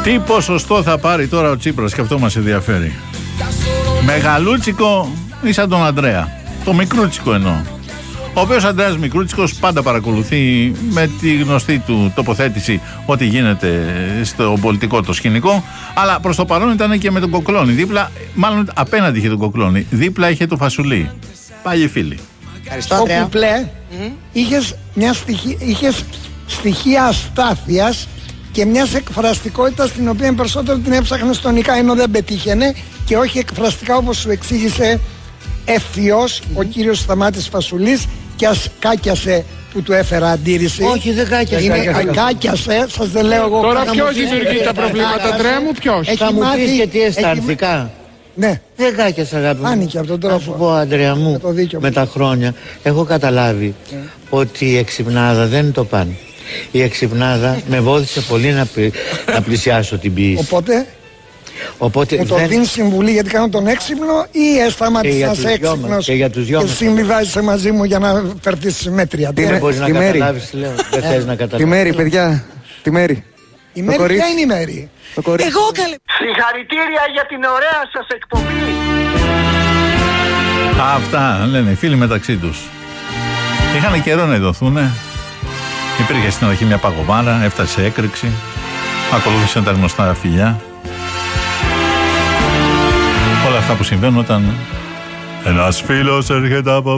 Τι ποσοστό θα πάρει τώρα ο Τσίπρας, και αυτό μας ενδιαφέρει. Μεγαλούτσικο ή σαν τον Ανδρέα? Το μικρούτσικο εννοώ. Ο οποίος Ανδρέας Μικρούτσικος πάντα παρακολουθεί με τη γνωστή του τοποθέτηση ό,τι γίνεται στο πολιτικό το σκηνικό. Αλλά προς το παρόν ήταν και με τον Κοκλώνη. Δίπλα, μάλλον απέναντι είχε τον Κοκλώνη. Δίπλα είχε το Φασουλή. Πάλι φίλοι. Ευχαριστώ, Ανδρέα. Ο Κουπλέ είχες στοιχεία αστάθειας και μιας εκφραστικότητας την οποία περισσότερο την έψαχνε στονικά, ενώ δεν πετύχαινε, και όχι εκφραστικά όπως σου εξήγησε ευθύος ο κύριος Σταμάτης Φασουλής, και ας κάκιασε που του έφερα αντίρρηση. Όχι, δεν κάκιασε. Κάκιασε, σας δεν λέω εγώ. Τώρα ποιος δημιουργεί τα προβλήματα, Ανδρέα μου, ποιος? Θα μου πεις και τι αισθανθικά. Ναι. Δεν κάκιασε, αγάπη μου. Φάνηκε από τον τρόπο. Να σου πω, Ανδρέα μου, με τα χρόνια έχω καταλάβει ότι η εξυπνάδα δεν είναι το παν. Η εξυπνάδα με βόθησε πολύ να πλησιάσω την ποιήση. Οπότε μου το δίνει συμβουλή γιατί κάνω τον έξυπνο, ή σταματήσας έξυπνος και συμβιβάζεσαι μαζί μου για να φερθείς συμμέτρια? Δεν μπορείς να καταλάβεις τι λέω. Δεν θες να καταλάβεις. Τη Μέρη, παιδιά. Τη Μέρη. Η Μέρη, ποια είναι η Μέρη? Εγώ καλέ. Συγχαρητήρια για την ωραία σας εκπομπή. Αυτά λένε οι φίλοι μεταξύ τους. Είχαν καιρό να ειδωθούνε. Υπήρχε στην αρχή μια παγωμάρα, έφτασε σε έκρηξη. Ακολούθησαν τα γνωστά φιλιά. Όλα αυτά που συμβαίνουν όταν ένας φίλος έρχεται από